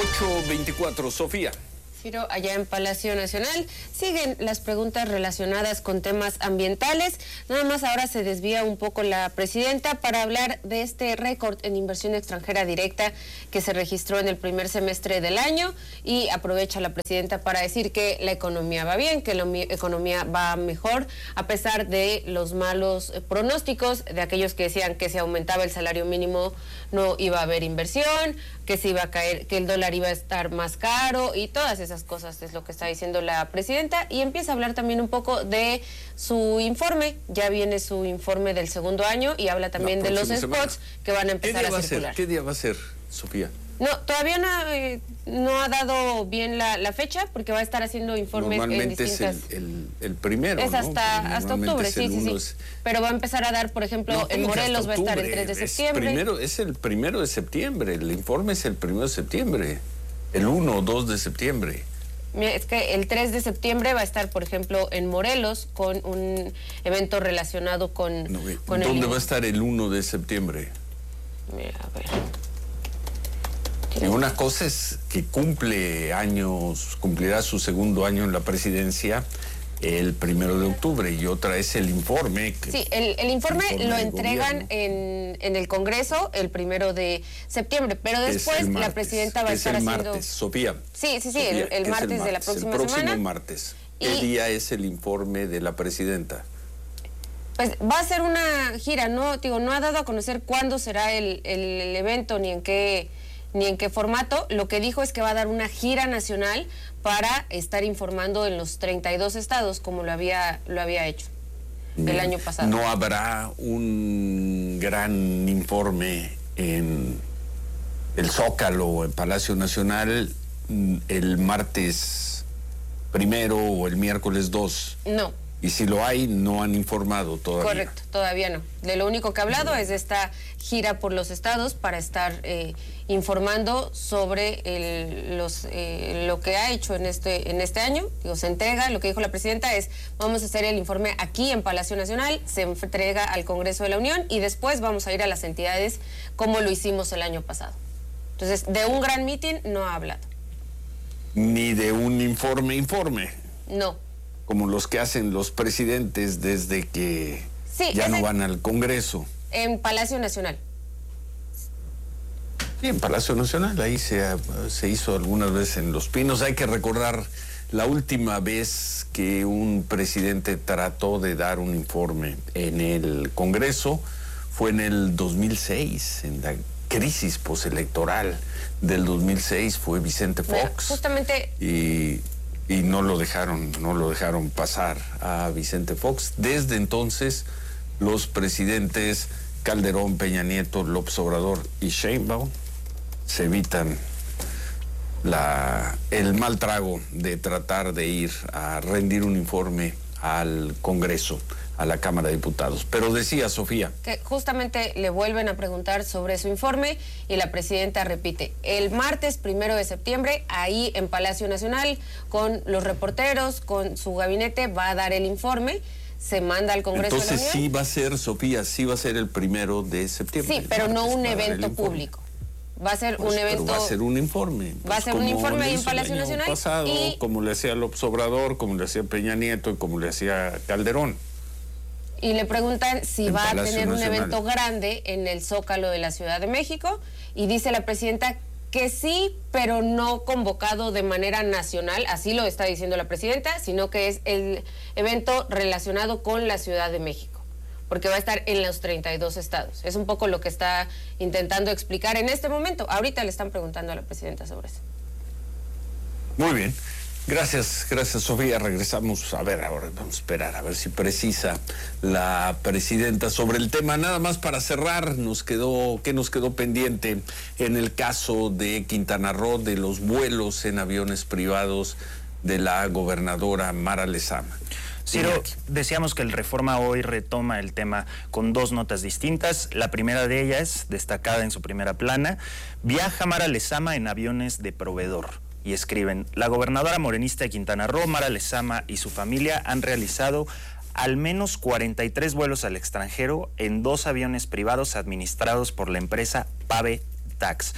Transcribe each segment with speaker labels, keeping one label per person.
Speaker 1: 8:24, Sofía.
Speaker 2: Ciro, allá en Palacio Nacional siguen las preguntas relacionadas con temas ambientales. Nada más ahora se desvía un poco la presidenta para hablar de este récord en inversión extranjera directa que se registró en el primer semestre del año, y aprovecha la presidenta para decir que la economía va bien, que la economía va mejor, a pesar de los malos pronósticos de aquellos que decían que si aumentaba el salario mínimo no iba a haber inversión, que se iba a caer, que el dólar iba a estar más caro, y todas esas cosas es lo que está diciendo la presidenta. Y empieza a hablar también un poco de su informe. Ya viene su informe del segundo año, y habla también de los spots que van a empezar a circular.
Speaker 1: ¿Qué día va a ser, Sofía?
Speaker 2: No, todavía no ha dado bien la fecha, porque va a estar haciendo informes en distintas...
Speaker 1: Es el primero,
Speaker 2: es hasta octubre, sí. Pero va a empezar a dar, por ejemplo, en Morelos va a estar el 3 de septiembre.
Speaker 1: Es el 1 de septiembre, el informe es el 1 de septiembre, el 1 o 2 de septiembre.
Speaker 2: Mira, es que el 3 de septiembre va a estar, por ejemplo, en Morelos con un evento relacionado con
Speaker 1: ¿Dónde va a estar el 1 de septiembre?
Speaker 2: Mira, a ver.
Speaker 1: Y una cosa es que cumplirá su segundo año en la presidencia el 1 de octubre, y otra es el informe.
Speaker 2: Sí, el informe lo entregan en el Congreso el 1 de septiembre, pero después la presidenta va a estar haciendo...
Speaker 1: el martes, Sofía.
Speaker 2: Sí, Sofía, el martes de la próxima semana.
Speaker 1: El próximo martes. ¿Qué día es el informe de la presidenta?
Speaker 2: Pues va a ser una gira, no ha dado a conocer cuándo será el evento, ni en qué formato. Lo que dijo es que va a dar una gira nacional para estar informando en los 32 estados, como lo había hecho el año pasado.
Speaker 1: ¿No habrá un gran informe en el Zócalo, en Palacio Nacional, el martes 1 o el miércoles 2?
Speaker 2: No.
Speaker 1: Y si lo hay, no han informado todavía.
Speaker 2: Correcto, todavía no. De lo único que ha hablado es de esta gira por los estados para estar informando sobre lo que ha hecho en este año. Se entrega, lo que dijo la presidenta es: vamos a hacer el informe aquí en Palacio Nacional, se entrega al Congreso de la Unión, y después vamos a ir a las entidades como lo hicimos el año pasado. Entonces, de un gran mitin no ha hablado.
Speaker 1: Ni de un informe.
Speaker 2: No.
Speaker 1: Como los que hacen los presidentes desde que ya no van al Congreso.
Speaker 2: En Palacio Nacional.
Speaker 1: Sí, en Palacio Nacional, ahí se hizo algunas veces en Los Pinos. Hay que recordar la última vez que un presidente trató de dar un informe en el Congreso fue en el 2006, en la crisis postelectoral del 2006, fue Vicente Fox.
Speaker 2: Justamente...
Speaker 1: Y no lo dejaron pasar a Vicente Fox. Desde entonces, los presidentes Calderón, Peña Nieto, López Obrador y Sheinbaum se evitan el mal trago de tratar de ir a rendir un informe al Congreso, a la Cámara de Diputados. Pero decía Sofía
Speaker 2: que justamente le vuelven a preguntar sobre su informe, y la presidenta repite: el martes 1 de septiembre, ahí en Palacio Nacional, con los reporteros, con su gabinete, va a dar el informe, se manda al Congreso de la Unión.
Speaker 1: Entonces sí va a ser, Sofía, sí va a ser el 1 de septiembre.
Speaker 2: Sí, pero no un evento público. Va a ser un evento...
Speaker 1: va a ser un informe.
Speaker 2: Va a ser un informe ahí en Palacio Nacional.
Speaker 1: Pasado, como le hacía López Obrador, como le hacía Peña Nieto y como le hacía Calderón.
Speaker 2: Y le preguntan si va a tener un evento grande en el Zócalo de la Ciudad de México, y dice la presidenta que sí, pero no convocado de manera nacional, así lo está diciendo la presidenta, sino que es el evento relacionado con la Ciudad de México, porque va a estar en los 32 estados. Es un poco lo que está intentando explicar en este momento. Ahorita le están preguntando a la presidenta sobre eso.
Speaker 1: Muy bien. Gracias, Sofía. Regresamos. Ahora vamos a esperar a ver si precisa la presidenta sobre el tema. Nada más para cerrar, ¿qué nos quedó pendiente en el caso de Quintana Roo, de los vuelos en aviones privados de la gobernadora Mara Lezama?
Speaker 3: Ciro, decíamos que el Reforma hoy retoma el tema con dos notas distintas. La primera de ellas, destacada en su primera plana: viaja Mara Lezama en aviones de proveedor. Y escriben: la gobernadora morenista de Quintana Roo, Mara Lezama, y su familia han realizado al menos 43 vuelos al extranjero en 2 aviones privados administrados por la empresa Pave Tax.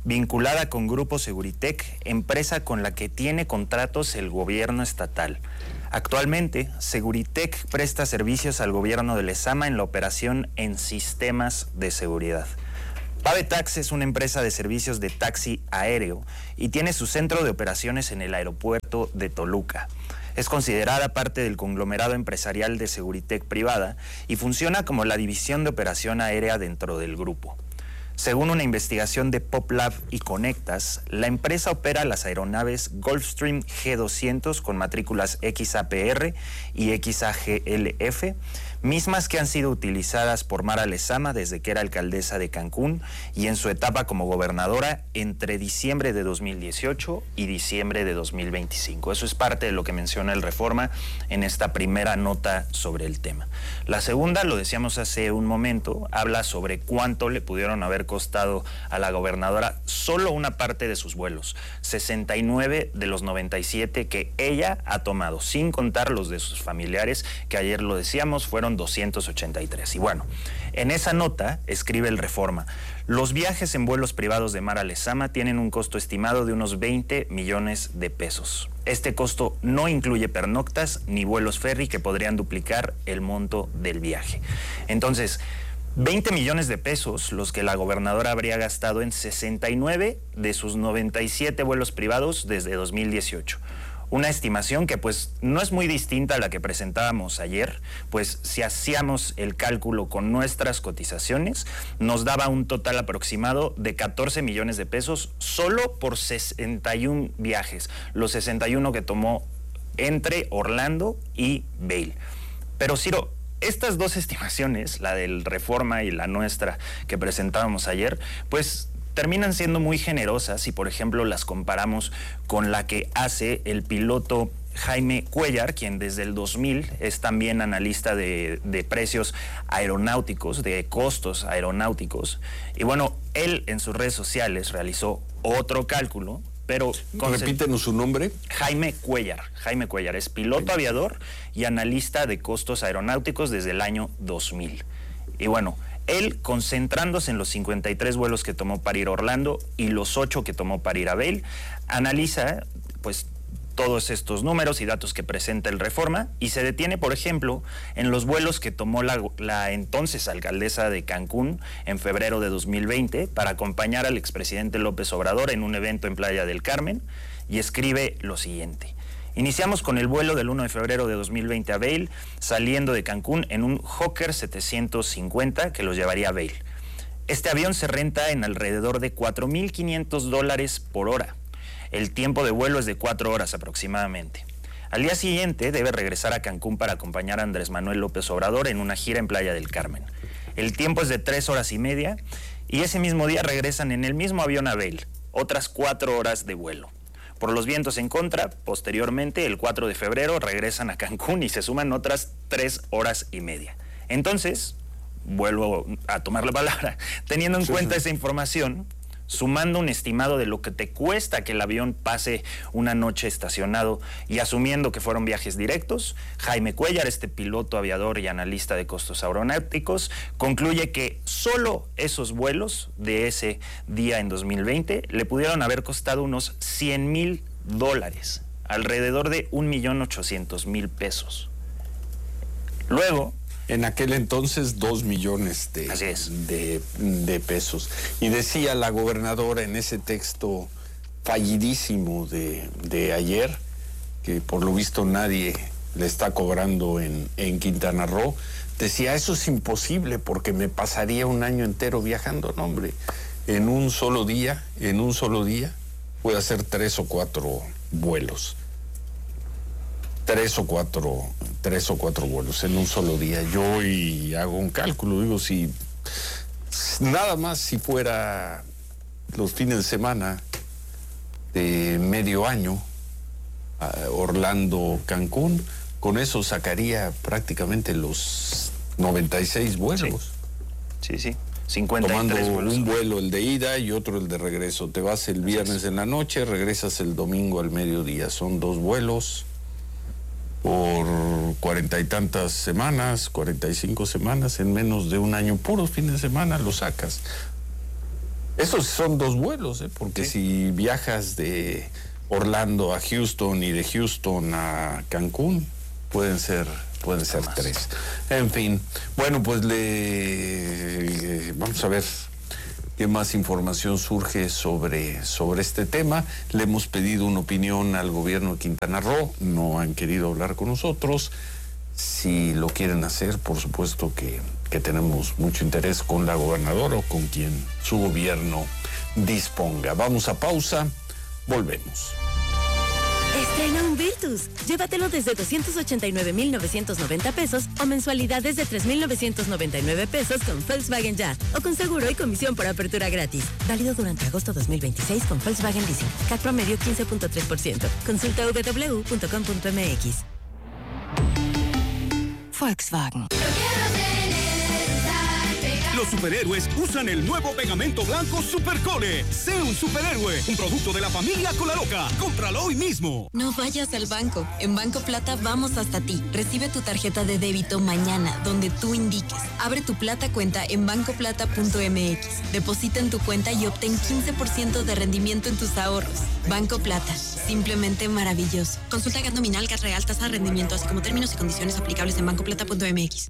Speaker 3: vinculada con Grupo Seguritech, empresa con la que tiene contratos el gobierno estatal. Actualmente, Seguritech presta servicios al gobierno de Lezama en la operación en sistemas de seguridad. Pavetax es una empresa de servicios de taxi aéreo y tiene su centro de operaciones en el aeropuerto de Toluca. Es considerada parte del conglomerado empresarial de Seguritech privada y funciona como la división de operación aérea dentro del grupo. Según una investigación de PopLab y Conectas, la empresa opera las aeronaves Gulfstream G200 con matrículas XAPR y XAGLF, mismas que han sido utilizadas por Mara Lezama desde que era alcaldesa de Cancún y en su etapa como gobernadora entre diciembre de 2018 y diciembre de 2025. Eso es parte de lo que menciona el Reforma en esta primera nota sobre el tema. La segunda, lo decíamos hace un momento, habla sobre cuánto le pudieron haber costado a la gobernadora solo una parte de sus vuelos, 69 de los 97 que ella ha tomado, sin contar los de sus familiares, que ayer lo decíamos, fueron 283. Y bueno, en esa nota escribe el Reforma: los viajes en vuelos privados de Mara Lezama tienen un costo estimado de unos 20 millones de pesos. Este costo no incluye pernoctas ni vuelos ferry que podrían duplicar el monto del viaje. Entonces, 20 millones de pesos los que la gobernadora habría gastado en 69 de sus 97 vuelos privados desde 2018. Una estimación que pues no es muy distinta a la que presentábamos ayer, pues si hacíamos el cálculo con nuestras cotizaciones, nos daba un total aproximado de 14 millones de pesos solo por 61 viajes, los 61 que tomó entre Orlando y Vail. Pero Ciro, estas dos estimaciones, la del Reforma y la nuestra que presentábamos ayer, pues terminan siendo muy generosas si, por ejemplo, las comparamos con la que hace el piloto Jaime Cuellar, quien desde el 2000 es también analista de precios aeronáuticos, de costos aeronáuticos. Y bueno, él en sus redes sociales realizó otro cálculo, pero...
Speaker 1: Repítenos su nombre.
Speaker 3: Jaime Cuellar es piloto aviador y analista de costos aeronáuticos desde el año 2000. Y bueno, él, concentrándose en los 53 vuelos que tomó para ir a Orlando y los 8 que tomó para ir a Vail, analiza pues todos estos números y datos que presenta el Reforma y se detiene, por ejemplo, en los vuelos que tomó la entonces alcaldesa de Cancún en febrero de 2020 para acompañar al expresidente López Obrador en un evento en Playa del Carmen, y escribe lo siguiente: iniciamos con el vuelo del 1 de febrero de 2020 a Vail, saliendo de Cancún en un Hawker 750 que los llevaría a Vail. Este avión se renta en alrededor de $4,500 por hora. El tiempo de vuelo es de 4 horas aproximadamente. Al día siguiente debe regresar a Cancún para acompañar a Andrés Manuel López Obrador en una gira en Playa del Carmen. El tiempo es de 3 horas y media y ese mismo día regresan en el mismo avión a Vail, otras 4 horas de vuelo. Por los vientos en contra, posteriormente, el 4 de febrero, regresan a Cancún y se suman otras 3 horas y media. Entonces, vuelvo a tomar la palabra, teniendo en cuenta esa información, sumando un estimado de lo que te cuesta que el avión pase una noche estacionado y asumiendo que fueron viajes directos, Jaime Cuellar, este piloto aviador y analista de costos aeronáuticos, concluye que solo esos vuelos de ese día en 2020 le pudieron haber costado unos $100,000, alrededor de 1,800,000 pesos. Luego,
Speaker 1: en aquel entonces 2 millones de pesos. Y decía la gobernadora en ese texto fallidísimo de ayer, que por lo visto nadie le está cobrando en Quintana Roo, decía: eso es imposible porque me pasaría un año entero viajando. No, hombre, en un solo día puede hacer 3 o 4 vuelos. 3 o 4 vuelos en un solo día. Yo hoy hago un cálculo, digo, si nada más si fuera los fines de semana de medio año, Orlando, Cancún, con eso sacaría prácticamente los 96 vuelos.
Speaker 3: Sí. 53
Speaker 1: tomando
Speaker 3: vuelos.
Speaker 1: Un vuelo el de ida y otro el de regreso. Te vas el viernes en la noche, regresas el domingo al mediodía. Son 2 vuelos por 40 y tantas semanas, 45 semanas, en menos de un año, puros fines de semana lo sacas. Esos son 2 vuelos, porque si viajas de Orlando a Houston y de Houston a Cancún, pueden ser 3. En fin, bueno, pues vamos a ver qué más información surge sobre este tema. Le hemos pedido una opinión al gobierno de Quintana Roo, no han querido hablar con nosotros. Si lo quieren hacer, por supuesto que tenemos mucho interés con la gobernadora o con quien su gobierno disponga. Vamos a pausa, volvemos.
Speaker 4: Estrena un Virtus. Llévatelo desde 289,990 pesos o mensualidades de 3,999 pesos con Volkswagen Ya o con seguro y comisión por apertura gratis. Válido durante agosto 2026 con Volkswagen Leasing. CAC promedio 15.3%. Consulta www.com.mx. Volkswagen.
Speaker 5: Los superhéroes usan el nuevo pegamento blanco Supercole. Sé un superhéroe, un producto de la familia Colaloca. Cómpralo hoy mismo.
Speaker 6: No vayas al banco. En Banco Plata vamos hasta ti. Recibe tu tarjeta de débito mañana, donde tú indiques. Abre tu Plata cuenta en bancoplata.mx. Deposita en tu cuenta y obtén 15% de rendimiento en tus ahorros. Banco Plata. Simplemente maravilloso. Consulta GAT nominal, GAT real, tasa de rendimiento, así como términos y condiciones aplicables en bancoplata.mx.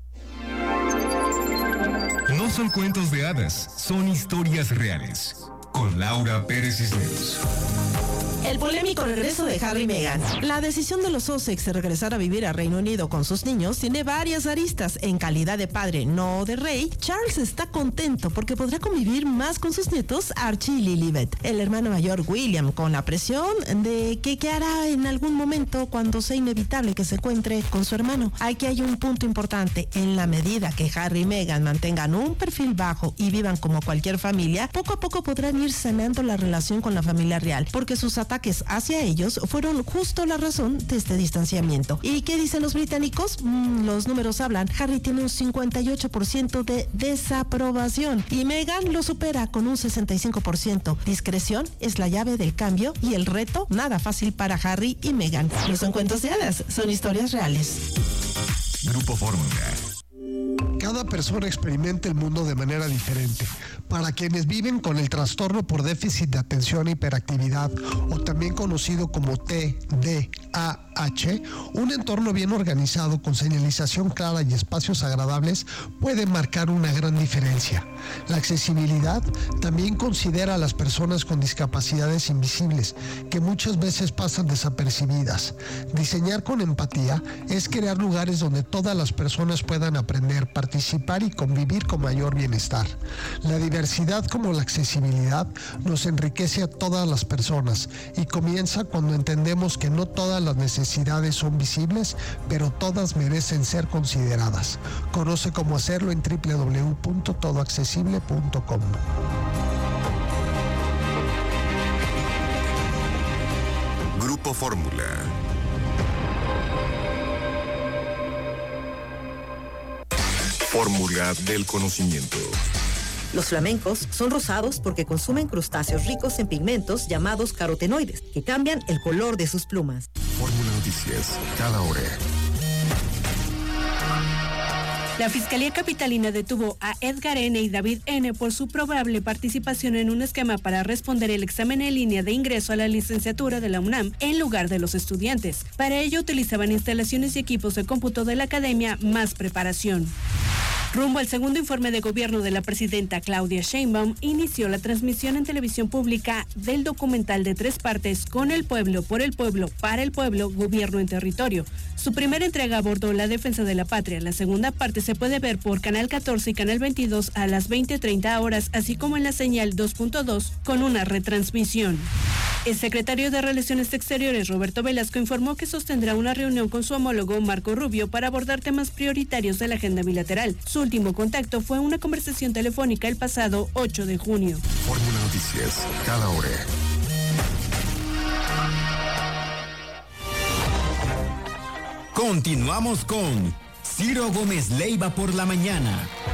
Speaker 7: No son cuentos de hadas, son historias reales. Con Laura Pérez Cisneros.
Speaker 8: El polémico regreso de Harry y Meghan. La decisión de los Sussex de regresar a vivir a Reino Unido con sus niños tiene varias aristas. En calidad de padre, no de rey, Charles está contento porque podrá convivir más con sus nietos Archie y Lilibet. El hermano mayor William, con la presión de que qué hará en algún momento cuando sea inevitable que se encuentre con su hermano. Aquí hay un punto importante. En la medida que Harry y Meghan mantengan un perfil bajo y vivan como cualquier familia, poco a poco podrán ir sanando la relación con la familia real, porque sus ataques hacia ellos fueron justo la razón de este distanciamiento. ¿Y qué dicen los británicos? Los números hablan. Harry tiene un 58% de desaprobación y Meghan lo supera con un 65%. Discreción es la llave del cambio y el reto nada fácil para Harry y Meghan. No son cuentos de hadas, son historias reales.
Speaker 7: Grupo Fórmula.
Speaker 9: Cada persona experimenta el mundo de manera diferente. Para quienes viven con el trastorno por déficit de atención e hiperactividad, o también conocido como TDAH, un entorno bien organizado con señalización clara y espacios agradables puede marcar una gran diferencia. La accesibilidad también considera a las personas con discapacidades invisibles, que muchas veces pasan desapercibidas. Diseñar con empatía es crear lugares donde todas las personas puedan aprender, participar y convivir con mayor bienestar. La diversidad como la accesibilidad nos enriquece a todas las personas y comienza cuando entendemos que no todas las necesidades son visibles, pero todas merecen ser consideradas. Conoce cómo hacerlo en www.todoaccesible.com.
Speaker 7: Grupo Fórmula. Fórmula del conocimiento.
Speaker 10: Los flamencos son rosados porque consumen crustáceos ricos en pigmentos llamados carotenoides, que cambian el color de sus plumas.
Speaker 7: Fórmula Noticias, cada hora.
Speaker 11: La Fiscalía Capitalina detuvo a Edgar N. y David N. por su probable participación en un esquema para responder el examen en línea de ingreso a la licenciatura de la UNAM en lugar de los estudiantes. Para ello utilizaban instalaciones y equipos de cómputo de la academia Más Preparación. Rumbo al segundo informe de gobierno de la presidenta Claudia Sheinbaum, inició la transmisión en televisión pública del documental de 3 partes Con el pueblo, por el pueblo, para el pueblo, gobierno en territorio. Su primera entrega abordó la defensa de la patria. La segunda parte se puede ver por Canal 14 y Canal 22 a las 20:30 horas, así como en la señal 2.2 con una retransmisión. El secretario de Relaciones Exteriores, Roberto Velasco, informó que sostendrá una reunión con su homólogo Marco Rubio para abordar temas prioritarios de la agenda bilateral. Su último contacto fue una conversación telefónica el pasado 8 de junio.
Speaker 7: Fórmula Noticias, cada hora.
Speaker 12: Continuamos con Ciro Gómez Leiva por la mañana.